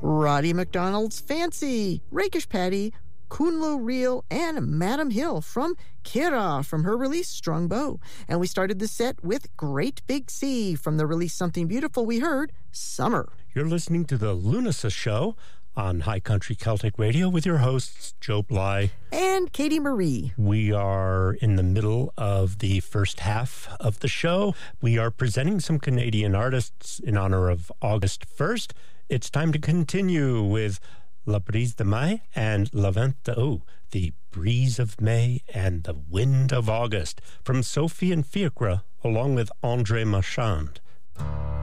Roddy McDonald's Fancy, Rakish Patty, Kunlo Reel, and Madam Hill from Kira from her release Strong Bow. And we started the set with Great Big Sea from the release Something Beautiful. We heard Summer. You're listening to the Lunasa Show on High Country Celtic Radio with your hosts, Joe Bly and Katie Marie. We are in the middle of the first half of the show. We are presenting some Canadian artists in honor of August 1st. It's time to continue with La Brise de Mai and La Vent de Août, the breeze of May and the wind of August, from Sophie and Fiacre, along with André Marchand.